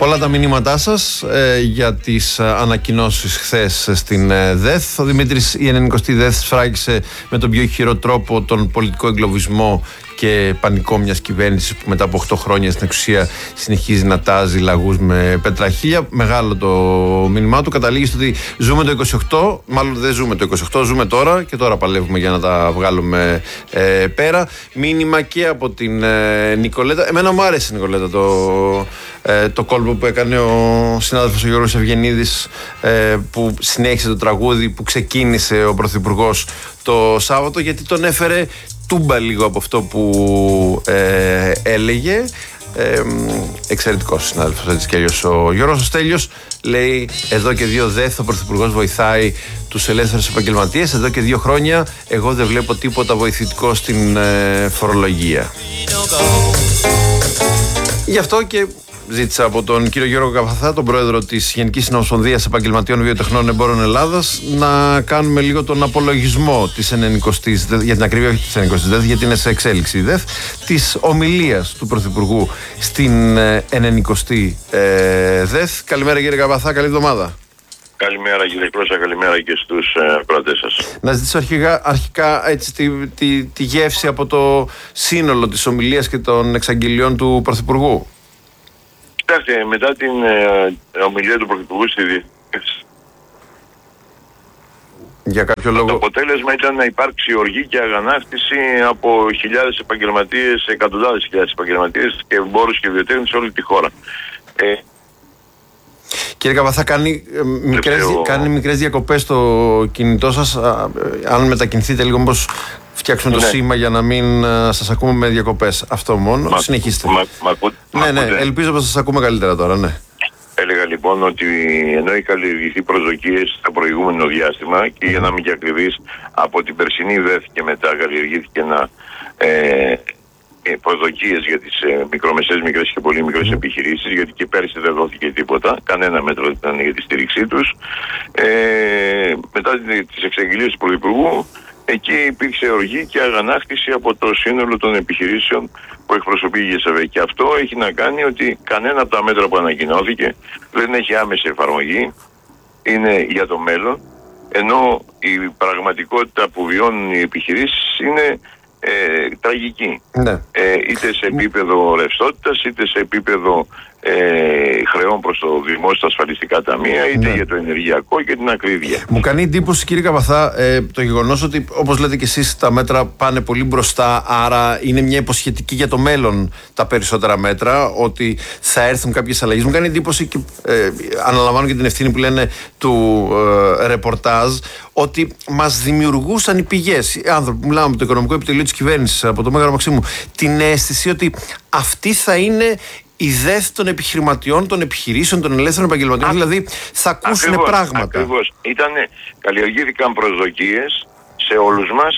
Πολλά τα μηνύματά σας για τις ανακοινώσεις χθες στην ΔΕΘ. Ο Δημήτρης, η 90η ΔΕΘ σφράγισε με τον πιο ηχηρό τρόπο τον πολιτικό εγκλωβισμό και πανικό μιας κυβέρνησης που μετά από 8 χρόνια στην εξουσία συνεχίζει να τάζει λαγούς με πετραχίλια. Μεγάλο το μήνυμά του. Καταλήγει στο ότι ζούμε το 28, μάλλον δεν ζούμε το 28, ζούμε τώρα και τώρα παλεύουμε για να τα βγάλουμε πέρα. Μήνυμα και από την Νικολέτα. Εμένα μου άρεσε, Νικολέτα, το κόλπο που έκανε ο συνάδελφος ο Γιώργος Ευγενίδης, που συνέχισε το τραγούδι που ξεκίνησε ο Πρωθυπουργός το Σάββατο, γιατί τον έφερε τούμπα λίγο από αυτό που έλεγε. Εξαιρετικός συνάδελφος, έτσι κι αλλιώς ο Γιώργος. Ο Στέλιος λέει: εδώ και 2 ΔΕΘ ο Πρωθυπουργός βοηθάει τους ελεύθερους επαγγελματίες. Εδώ και 2 χρόνια εγώ δεν βλέπω τίποτα βοηθητικό στην φορολογία. Γι' αυτό και ζήτησα από τον κύριο Γιώργο Καβαθά, τον πρόεδρο της Γενικής Συνομοσπονδίας Επαγγελματιών Βιοτεχνών Εμπόρων Ελλάδας, να κάνουμε λίγο τον απολογισμό της 90ης, για την ακρίβεια όχι της 90ης ΔΕΘ, γιατί είναι σε εξέλιξη η ΔΕΘ, της ομιλίας του Πρωθυπουργού στην 90η ΔΕΘ. Καλημέρα κύριε Καβαθά, καλή εβδομάδα. Καλημέρα κύριε Κρόσα, καλημέρα και στους ακροατές σας. Να ζητήσω αρχικά έτσι, τη γεύση από το σύνολο της ομιλίας και των εξαγγελιών του Πρωθυπουργού. Κοιτάξτε, μετά την ομιλία του Πρωθυπουργού στη Διεθνή, για κάποιο λόγο, το αποτέλεσμα ήταν να υπάρξει οργή και αγανάκτηση από χιλιάδες επαγγελματίες, εκατοντάδες χιλιάδες επαγγελματίες και εμπόρους και βιοτέχνες σε όλη τη χώρα. Κύριε Καβαθά, κάνει μικρές διακοπές στο κινητό σας. Αν μετακινηθείτε λίγο, μήπως φτιάξουμε το σήμα για να μην σας ακούμε με διακοπές. Αυτό μόνο. Συνεχίστε. Ναι, ελπίζω πως σας ακούμε καλύτερα τώρα, ναι. Έλεγα λοιπόν ότι ενώ είχαν καλλιεργηθεί προσδοκίες στο προηγούμενο διάστημα και για να μην και ακριβείς, από την περσινή ΔΕΘ και μετά καλλιεργήθηκε προσδοκίες για τις μικρομεσαίες, μικρές και πολύ μικρές επιχειρήσεις, γιατί και πέρσι δεν δόθηκε τίποτα, κανένα μέτρο δεν ήταν για τη στήριξή τους. Μετά τις εξαγγελίες του Πρωθυπουργού, εκεί υπήρξε οργή και αγανάκτηση από το σύνολο των επιχειρήσεων που εκπροσωπεί η ΓΕΣΕΒΕ. Και αυτό έχει να κάνει ότι κανένα από τα μέτρα που ανακοινώθηκε δεν έχει άμεση εφαρμογή, είναι για το μέλλον, ενώ η πραγματικότητα που βιώνουν οι επιχειρήσεις είναι τραγική. Ναι. Είτε σε επίπεδο ρευστότητας, είτε σε επίπεδο χρεών προς το δημόσιο ασφαλιστικά ταμεία, είτε για το ενεργειακό και την ακρίβεια. Μου κάνει εντύπωση, κύριε Καβαθά, το γεγονός ότι, όπως λέτε και εσείς, τα μέτρα πάνε πολύ μπροστά, άρα είναι μια υποσχετική για το μέλλον τα περισσότερα μέτρα, ότι θα έρθουν κάποιες αλλαγές. Μου κάνει εντύπωση και αναλαμβάνω και την ευθύνη που λένε του ρεπορτάζ, ότι μας δημιουργούσαν οι πηγές, οι άνθρωποι που μιλάμε από το οικονομικό επιτελείο της κυβέρνησης, από το Μέγαρο Μαξίμου, την αίσθηση ότι αυτή θα είναι η ΔΕΘ των επιχειρηματιών, των επιχειρήσεων, των ελεύθερων επαγγελματιών, δηλαδή θα ακούσουν πράγματα. Ακριβώς. Καλλιεργήθηκαν προσδοκίες σε όλους μας,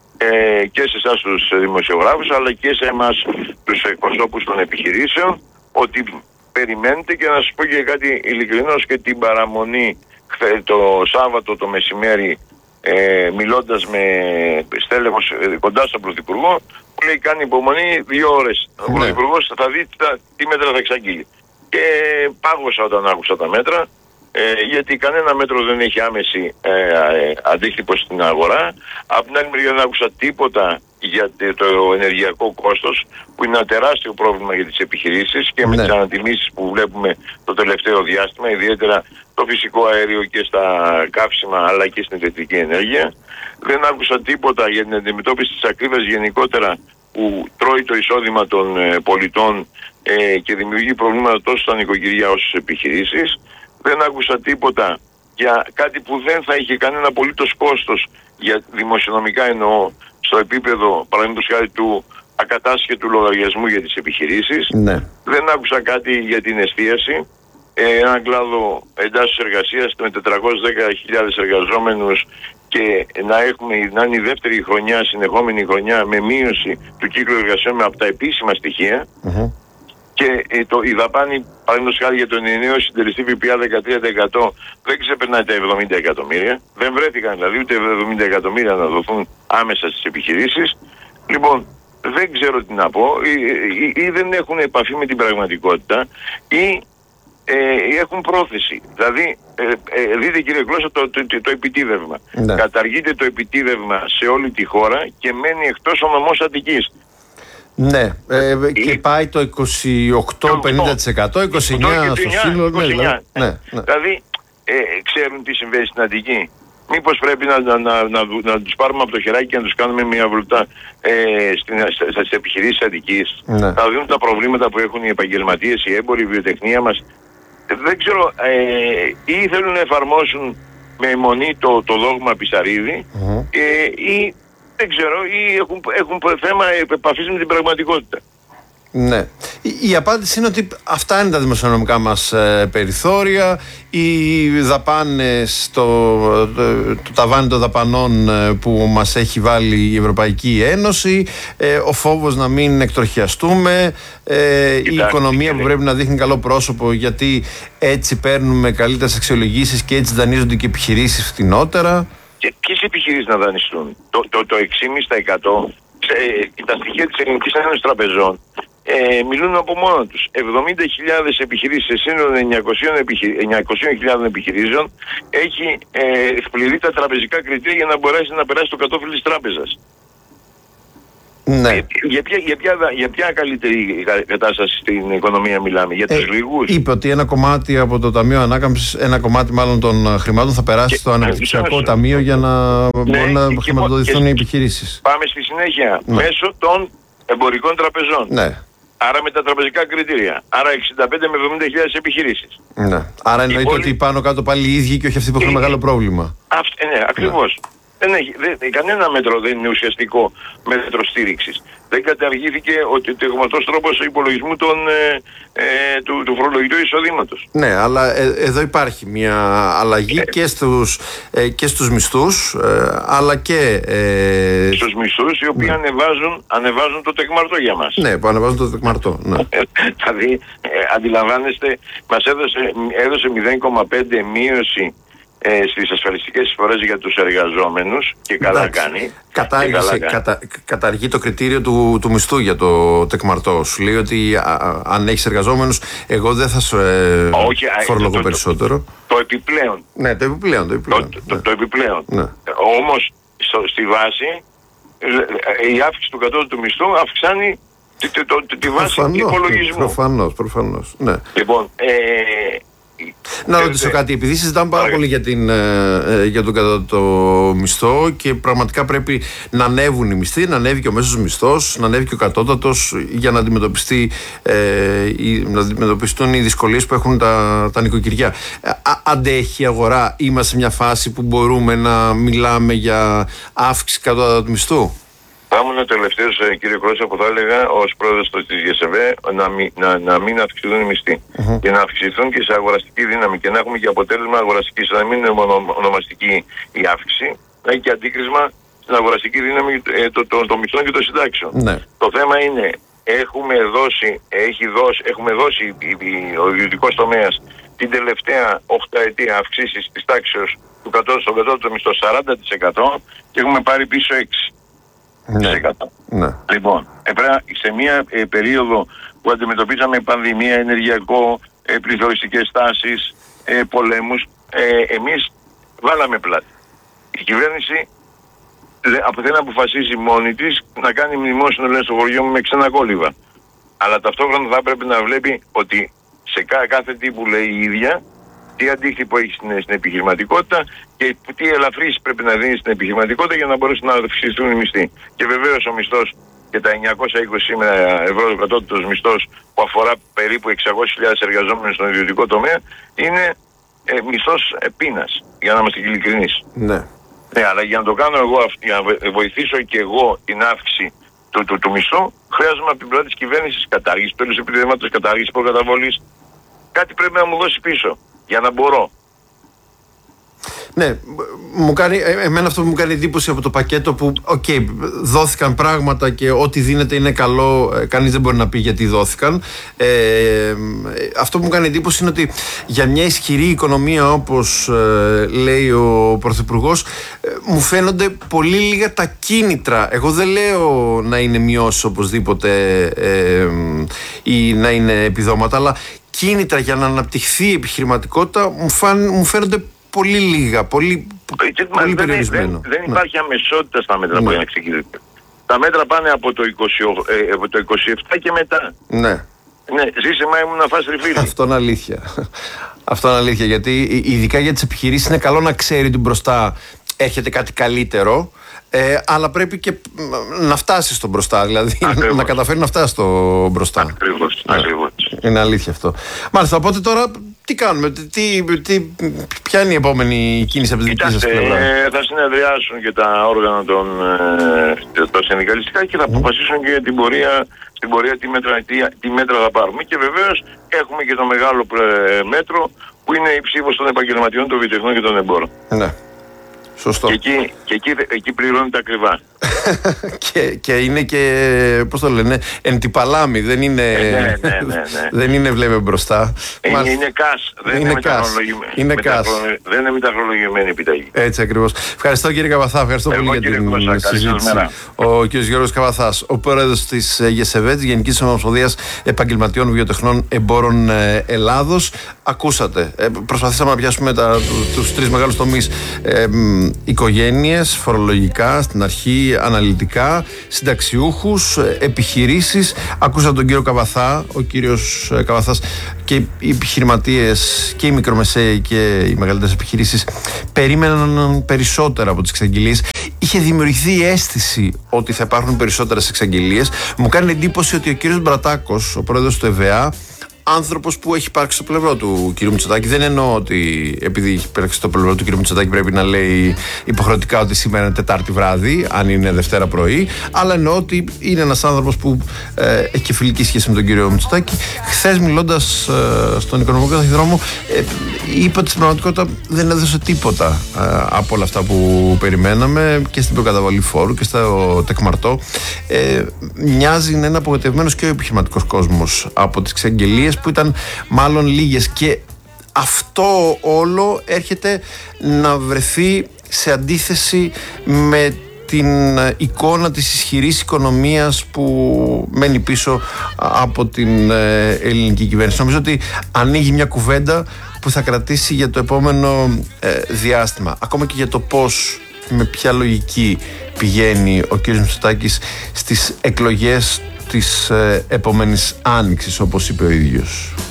και σε εσάς τους δημοσιογράφους, αλλά και σε εμάς τους εκπροσώπους των επιχειρήσεων, ότι περιμένετε, και να σας πω και κάτι ειλικρινώς, και την παραμονή το Σάββατο το μεσημέρι, μιλώντας με στέλεχος κοντά στον Πρωθυπουργό, που λέει κάνει υπομονή 2 ώρες. Ο Πρωθυπουργός θα δει τι μέτρα θα εξαγγείλει. Και πάγωσα όταν άκουσα τα μέτρα, γιατί κανένα μέτρο δεν έχει άμεση αντίκτυπο στην αγορά. Από την άλλη μεριά δεν άκουσα τίποτα για το ενεργειακό κόστος, που είναι ένα τεράστιο πρόβλημα για τις επιχειρήσεις και με τις ανατιμήσεις που βλέπουμε το τελευταίο διάστημα, ιδιαίτερα το φυσικό αέριο και στα καύσιμα, αλλά και στην ηλεκτρική ενέργεια. Δεν άκουσα τίποτα για την αντιμετώπιση της ακρίβειας γενικότερα, που τρώει το εισόδημα των πολιτών και δημιουργεί προβλήματα τόσο στα νοικοκυριά όσο στις επιχειρήσεις. Δεν άκουσα τίποτα για κάτι που δεν θα είχε κανένα απολύτως κόστος, για δημοσιονομικά εννοώ, στο επίπεδο παραδείγματος χάρη του ακατάσχετου λογαριασμού για τις επιχειρήσεις. Δεν άκουσα κάτι για την εστίαση, έναν κλάδο εντάσσεως εργασίας με 410.000 εργαζόμενους, και να είναι η δεύτερη χρονιά, συνεχόμενη χρονιά, με μείωση του κύκλου εργασιών από τα επίσημα στοιχεία. Και η δαπάνη, παραδείγματος χάρη για τον ενιαίο συντελεστή ΦΠΑ 13% δεν ξεπερνάει τα 70 εκατομμύρια. Δεν βρέθηκαν δηλαδή ούτε 70 εκατομμύρια να δοθούν άμεσα στις επιχειρήσεις. Λοιπόν, δεν ξέρω τι να πω, ή δεν έχουν επαφή με την πραγματικότητα, ή έχουν πρόθεση. Δηλαδή, δείτε κύριε Γλώσσα το επιτίδευμα. Ναι. Καταργείται το επιτίδευμα σε όλη τη χώρα και μένει εκτός ο νομός Αττικής. Ναι, και πάει το 28-50%, 29% στο σύνολο. Ναι. Δηλαδή, ξέρουν τι συμβαίνει στην Αττική. Μήπως πρέπει να τους πάρουμε από το χεράκι και να τους κάνουμε μια βουλτά στις επιχειρήσεις της Αττικής. Ναι. Να δουν τα προβλήματα που έχουν οι επαγγελματίες, οι έμποροι, η βιοτεχνία μας. Δεν ξέρω, ή θέλουν να εφαρμόσουν με αιμονή το δόγμα Πισαρίδη, ή δεν ξέρω, ή έχουν θέμα επαφής με την πραγματικότητα. Ναι. Η απάντηση είναι ότι αυτά είναι τα δημοσιονομικά μας περιθώρια. Οι δαπάνες, το ταβάνι των δαπανών που μας έχει βάλει η Ευρωπαϊκή Ένωση, ο φόβος να μην εκτροχιαστούμε, η οικονομία που πρέπει να δείχνει καλό πρόσωπο, γιατί έτσι παίρνουμε καλύτερες αξιολογήσεις και έτσι δανείζονται και επιχειρήσεις φτηνότερα. Και ποιες επιχειρήσεις να δανειστούν? Το 6,5%. Τα στοιχεία της Ελληνικής Ένωσης Τραπεζών μιλούν από μόνο τους. 70.000 επιχειρήσεις σε σύνολο 900.000 επιχειρήσεων έχει εκπληρεί τα τραπεζικά κριτήρια για να μπορέσει να περάσει το κατόφλι της τράπεζας. Ναι. Για ποια καλύτερη κατάσταση στην οικονομία μιλάμε? Για τους λίγους? Είπε ότι ένα κομμάτι από το Ταμείο Ανάκαμψης, ένα κομμάτι μάλλον των χρημάτων θα περάσει στο Αναπτυξιακό Ταμείο για να μπορούν να χρηματοδοτηθούν οι επιχειρήσεις. Πάμε στη συνέχεια. Ναι. Μέσω των εμπορικών τραπεζών. Ναι. Άρα με τα τραπεζικά κριτήρια. Άρα 65 με 70.000 επιχειρήσεις. Ναι. Άρα εννοείται ότι πάνω κάτω πάλι οι ίδιοι και όχι αυτοί που έχουν μεγάλο πρόβλημα. Ναι, ακριβώς. Ναι. Κανένα μέτρο δεν είναι ουσιαστικό μέτρο στήριξης. Δεν καταργήθηκε ο γνωστός τρόπος υπολογισμού του φορολογικού εισοδήματος. Ναι, αλλά εδώ υπάρχει μια αλλαγή και στους μισθούς, αλλά και στους μισθούς, οι οποίοι ανεβάζουν το τεκμαρτό για μας. Ναι, που ανεβάζουν το τεκμαρτό. Ναι. Δηλαδή, αντιλαμβάνεστε, μας έδωσε 0,5 μείωση στις ασφαλιστικές εισφορές για τους εργαζόμενους και καλά κάνει. Καταργεί το κριτήριο του μισθού για το τεκμαρτό. Σου λέει ότι αν έχεις εργαζόμενους, εγώ δεν θα σου φορολογώ περισσότερο. Το επιπλέον. Ναι, το επιπλέον. Το επιπλέον. Ναι. Όμως στη βάση η αύξηση του κατώτατου μισθού αυξάνει τη βάση του υπολογισμού. Προφανώς. Ναι. Λοιπόν, να ρωτήσω κάτι, επειδή συζητάμε πάρα πολύ για τον κατώτατο μισθό και πραγματικά πρέπει να ανέβουν οι μισθοί, να ανέβει και ο μέσος μισθός, να ανέβει και ο κατώτατος για να αντιμετωπιστούν οι δυσκολίες που έχουν τα νοικοκυριά. Αντέχει η αγορά? Είμαστε σε μια φάση που μπορούμε να μιλάμε για αύξηση κατώτατου μισθού? Θα ήμουν ο τελευταίος, κύριε Κρόσα, που θα έλεγα ως πρόεδρος της ΓΕΣΕΒΕ να μην αυξηθούν οι μισθοί. Και να αυξηθούν και σε αγοραστική δύναμη και να έχουμε και αποτέλεσμα αγοραστικής, να μην είναι μόνο ονομαστική η αύξηση, να έχει και αντίκρισμα στην αγοραστική δύναμη των μισθών και των συντάξεων. Ναι. Το θέμα είναι, έχουμε δώσει ο ιδιωτικός τομέας την τελευταία 8ετία αυξήσεις της τάξης στον κατώτατο μισθό 40% και έχουμε πάρει πίσω 6%. Ναι. Λοιπόν, σε μια περίοδο που αντιμετωπίζαμε πανδημία, ενεργειακό, πληθωριστικές τάσεις, πολέμους, εμείς βάλαμε πλάτη. Η κυβέρνηση θέλει να αποφασίσει μόνη της να κάνει μνημόσυνο, λένε στο χωριό μου, με ξένα κόλληβα. Αλλά ταυτόχρονα θα πρέπει να βλέπει ότι σε κάθε τι που λέει η ίδια, τι αντίκτυπο έχει στην επιχειρηματικότητα και τι ελαφρύσεις πρέπει να δίνει στην επιχειρηματικότητα για να μπορέσουν να αυξηθούν οι μισθοί. Και βεβαίως ο μισθός και τα 920 σήμερα ευρώ ο κατώτατος μισθός που αφορά περίπου 600.000 εργαζόμενους στον ιδιωτικό τομέα είναι μισθός πείνας, για να είμαστε ειλικρινείς. Ναι. Ναι, αλλά για να το κάνω εγώ, για να βοηθήσω και εγώ την αύξηση του μισθού, χρειάζομαι από την πλευρά της κυβέρνησης κατάργηση τέλους επιδεύματος, κατάργηση προκαταβολής. Κάτι πρέπει να μου δώσει πίσω για να μπορώ. Ναι, εμένα αυτό που μου κάνει εντύπωση από το πακέτο που δόθηκαν πράγματα και ό,τι δίνεται είναι καλό, κανείς δεν μπορεί να πει γιατί δόθηκαν. Αυτό που μου κάνει εντύπωση είναι ότι για μια ισχυρή οικονομία, όπως λέει ο Πρωθυπουργός, μου φαίνονται πολύ λίγα τα κίνητρα. Εγώ δεν λέω να είναι μειώσεις οπωσδήποτε ή να είναι επιδόματα, αλλά κίνητρα για να αναπτυχθεί η επιχειρηματικότητα μου φαίνονται πολύ λίγα, πολύ περιορισμένο. Δεν υπάρχει αμεσότητα στα μέτρα που είναι ξεκινήσει. Τα μέτρα πάνε από το 27 και μετά. Ναι. Ναι, ζήσε ήμουν να φας τριφύλι. Αυτό είναι αλήθεια. Αυτό είναι αλήθεια, γιατί ειδικά για τις επιχειρήσεις είναι καλό να ξέρει ότι μπροστά έρχεται κάτι καλύτερο, αλλά πρέπει και να φτάσει στο μπροστά, δηλαδή να καταφέρει να φτάσει στο μπροστά. Ακριβώς. Είναι αλήθεια αυτό. Μάλιστα, οπότε τώρα τι κάνουμε, ποια είναι η επόμενη κίνηση από τη δική σας πλευρά? Θα συνεδριάσουν και τα όργανα τα συνδικαλιστικά και θα αποφασίσουν και για την πορεία τι μέτρα θα πάρουμε. Και βεβαίως έχουμε και το μεγάλο μέτρο που είναι η ψήφος των επαγγελματιών, των βιοτεχνών και των εμπόρων. Ναι. Σωστό. Και εκεί πληρώνεται ακριβά. και είναι και, πώς το λένε, εν τη παλάμη, δεν είναι, δεν είναι βλέπε μπροστά. Είναι κας, δεν είναι μεταχρολογημένη επιταγή. Έτσι ακριβώς. Ευχαριστώ κύριε Καβαθά, ευχαριστώ πολύ για την συζήτηση. Ο κύριος Γιώργος Καβαθάς, ο πρόεδρος της ΓΕΣΕΒΕ, της Γενικής Ομοσπονδίας Επαγγελματιών Βιοτεχνών Εμπόρων Ελλάδος. Ακούσατε, προσπαθήσαμε να πιάσουμε τους τρεις μεγάλους τομείς. Οικογένειες, φορολογικά, στην αρχή αναλυτικά, συνταξιούχους, επιχειρήσεις. Ακούσατε τον κύριο Καβαθά. Ο κύριος Καβαθάς και οι επιχειρηματίες και οι μικρομεσαίοι και οι μεγαλύτερες επιχειρήσεις περίμεναν περισσότερα από τις εξαγγελίες. Είχε δημιουργηθεί η αίσθηση ότι θα υπάρχουν περισσότερες εξαγγελίες. Μου κάνει εντύπωση ότι ο κύριος Μπρατάκος, ο πρόεδρος του ΕΒΑ, άνθρωπος που έχει υπάρξει στο πλευρό του κ. Μητσοτάκη. Δεν εννοώ ότι επειδή έχει υπάρξει στο πλευρό του κ. Μητσοτάκη πρέπει να λέει υποχρεωτικά ότι σήμερα είναι Τετάρτη βράδυ, αν είναι Δευτέρα πρωί, αλλά εννοώ ότι είναι ένας άνθρωπος που έχει και φιλική σχέση με τον κ. Μητσοτάκη. Χθες, μιλώντας στον Οικονομικό Ταχυδρόμο, είπε ότι στην πραγματικότητα δεν έδωσε τίποτα από όλα αυτά που περιμέναμε και στην προκαταβολή φόρου και στο τεκμαρτό. Μοιάζει να είναι απογοητευμένος και ο επιχειρηματικός κόσμος από τις εξαγγελίες που ήταν μάλλον λίγες, και αυτό όλο έρχεται να βρεθεί σε αντίθεση με την εικόνα της ισχυρής οικονομίας που μένει πίσω από την ελληνική κυβέρνηση. Νομίζω ότι ανοίγει μια κουβέντα που θα κρατήσει για το επόμενο διάστημα, ακόμα και για το πώς, με ποια λογική πηγαίνει ο κ. Μητσοτάκης στις εκλογές της επόμενης άνοιξης, όπως είπε ο ίδιος.